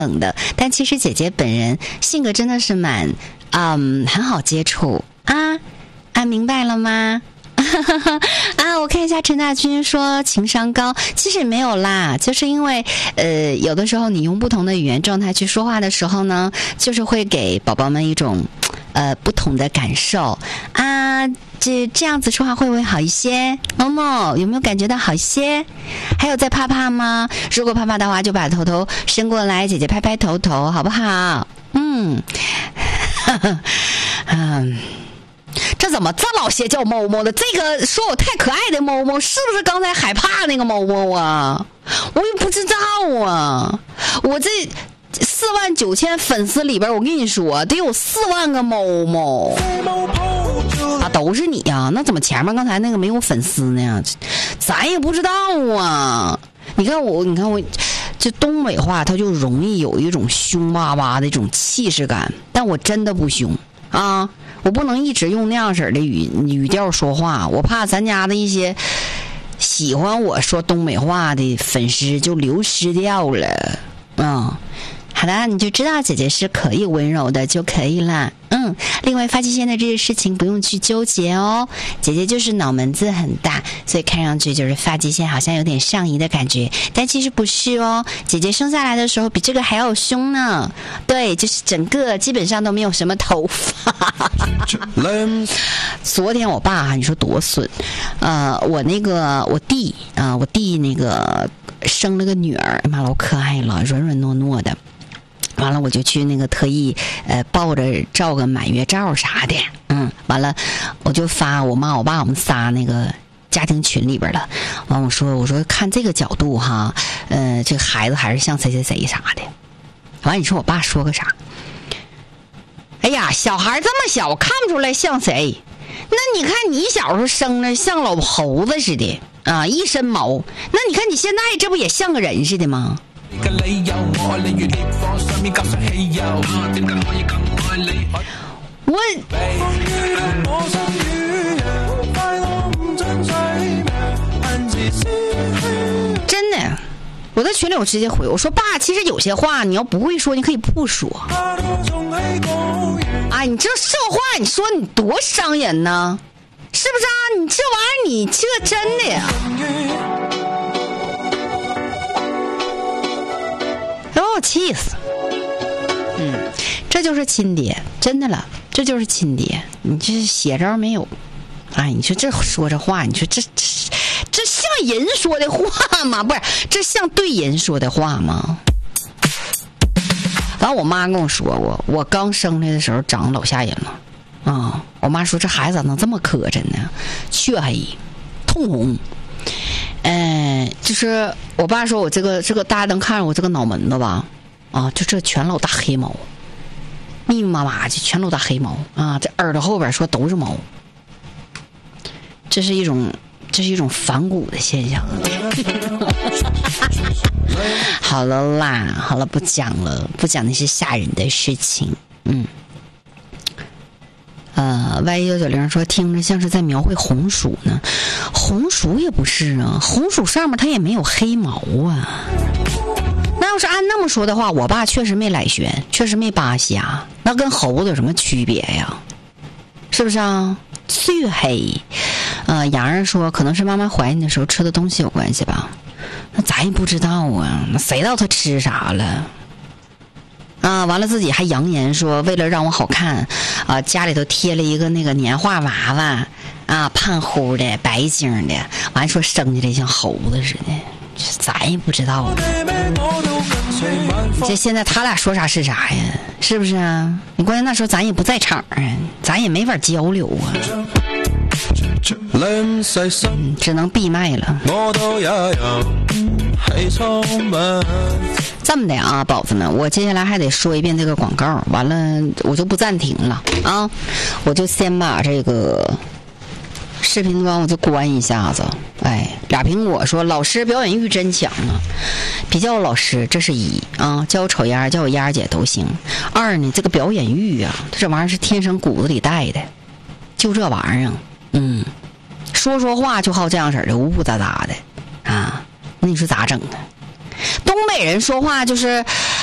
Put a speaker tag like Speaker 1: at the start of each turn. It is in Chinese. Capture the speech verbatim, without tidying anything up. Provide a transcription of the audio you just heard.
Speaker 1: 冷的，但其实姐姐本人性格真的是蛮嗯很好接触啊啊，明白了吗？啊，我看一下陈大军说情商高，其实没有啦，就是因为呃有的时候你用不同的语言状态去说话的时候呢，就是会给宝宝们一种呃不同的感受啊。这这样子说话会不会好一些？某某有没有感觉到好一些？还有在怕怕吗？如果怕怕的话，就把头头伸过来，姐姐拍拍头头，好不好？嗯，嗯。这怎么这老些叫某某的？这个说我太可爱的某某，是不是刚才害怕那个某某啊？我也不知道啊。我这四万九千粉丝里边，我跟你说，得有四万个某某啊，都是你呀、啊？那怎么前面刚才那个没有粉丝呢？咱也不知道啊。你看我，你看我。这东北话它就容易有一种凶巴巴的一种气势感，但我真的不凶啊，我不能一直用那样式的语语调说话，我怕咱家的一些喜欢我说东北话的粉丝就流失掉了。嗯，好的，你就知道姐姐是可以温柔的就可以了。嗯，另外发际线的这些事情不用去纠结哦，姐姐就是脑门子很大，所以看上去就是发际线好像有点上移的感觉，但其实不是哦，姐姐生下来的时候比这个还要凶呢。对，就是整个基本上都没有什么头发。昨天我爸你说多损，呃，我那个我弟啊、呃，我弟那个生了个女儿，妈老可爱了，软软糯糯的。完了我就去那个特意呃抱着照个满月照啥的，嗯，完了我就发我妈我爸我们仨那个家庭群里边了。完我说我说看这个角度哈，呃这个孩子还是像谁谁谁啥的。完你说我爸说个啥？哎呀，小孩这么小看不出来像谁？那你看你小时候生的像老猴子似的啊，一身毛，那你看你现在这不也像个人似的吗？我真的，我在群里我直接回我说爸，其实有些话你要不会说，你可以不说。哎，你这这话你说你多伤人呢，是不是啊？你这玩意儿你这真的呀？把我气死！嗯，这就是亲爹，真的了，这就是亲爹。你这邪招没有？哎，你说这说这话，你说这这这像人说的话吗？不是，这像对人说的话吗？完，我妈跟我说过，我刚生来的时候长老吓人了啊！我妈说这孩子咋能这么磕碜呢？黢黑、通红。嗯、呃，就是我爸说我这个这个大家能看着我这个脑门子吧？啊，就这全老大黑毛，密密麻麻就全老大黑毛啊！这耳朵后边说都是毛，这是一种这是一种反骨的现象。好了啦，好了，不讲了，不讲那些吓人的事情。嗯。呃 ，Y 一九九零说听着像是在描绘红薯呢，红薯也不是啊，红薯上面它也没有黑毛啊。那要是按那么说的话，我爸确实没来旋，确实没扒瞎，那跟猴子有什么区别呀？是不是啊？黢黑。呃，洋人说可能是妈妈怀孕的时候吃的东西有关系吧，那咱也不知道啊，那谁知道他吃啥了？啊，完了自己还扬言说，为了让我好看，啊，家里头贴了一个那个年画娃娃，啊，胖乎的，白净的，完说生下来像猴子似的，咱也不知道。这现在他俩说啥是啥呀？是不是啊？你关键那时候咱也不在场啊，咱也没法交流啊。嗯，只能闭麦了。这么的啊，宝子们，我接下来还得说一遍这个广告，完了我就不暂停了啊，我就先把这个视频端我就关一下子。哎，俩苹果说老师表演欲真强啊，别叫我老师，这是一啊，叫我丑丫叫我丫姐都行。二呢，这个表演欲啊，这玩意儿是天生骨子里带的，就这玩意儿，嗯，说说话就好这样式儿的，呜呜喳喳的啊，那你说咋整啊？东北人说话就是